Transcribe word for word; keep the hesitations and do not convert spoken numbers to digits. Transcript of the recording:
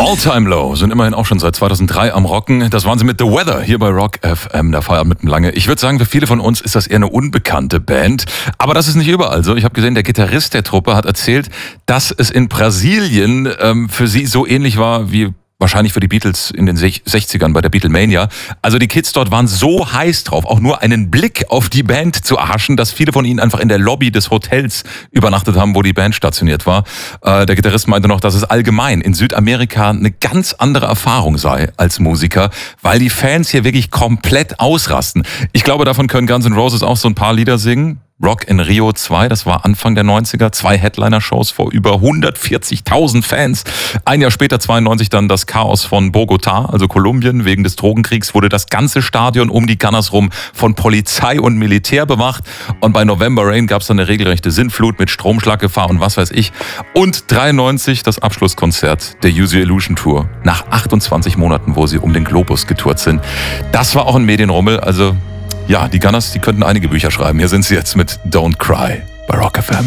All-Time Low sind immerhin auch schon seit zweitausenddrei am Rocken. Das waren sie mit The Weather hier bei Rock F M, der Feierabend mitten lange. Ich würde sagen, für viele von uns ist das eher eine unbekannte Band. Aber das ist nicht überall so. Ich habe gesehen, der Gitarrist der Truppe hat erzählt, dass es in Brasilien ähm, für sie so ähnlich war wie wahrscheinlich für die Beatles in den sechzigern bei der Beatlemania. Also die Kids dort waren so heiß drauf, auch nur einen Blick auf die Band zu erhaschen, dass viele von ihnen einfach in der Lobby des Hotels übernachtet haben, wo die Band stationiert war. Äh, der Gitarrist meinte noch, dass es allgemein in Südamerika eine ganz andere Erfahrung sei als Musiker, weil die Fans hier wirklich komplett ausrasten. Ich glaube, davon können Guns N' Roses auch so ein paar Lieder singen. Rock in Rio zwei, das war Anfang der neunziger, zwei Headliner-Shows vor über hundertvierzigtausend Fans. Ein Jahr später, zweiundneunzig, dann das Chaos von Bogotá, also Kolumbien. Wegen des Drogenkriegs wurde das ganze Stadion um die Gunners rum von Polizei und Militär bewacht. Und bei November Rain gab es dann eine regelrechte Sintflut mit Stromschlaggefahr und was weiß ich. Und dreiundneunzig das Abschlusskonzert der Use Your Illusion Tour. Nach achtundzwanzig Monaten, wo sie um den Globus getourt sind. Das war auch ein Medienrummel, also... Ja, die Gunners, die könnten einige Bücher schreiben. Hier sind sie jetzt mit Don't Cry bei Rock F M.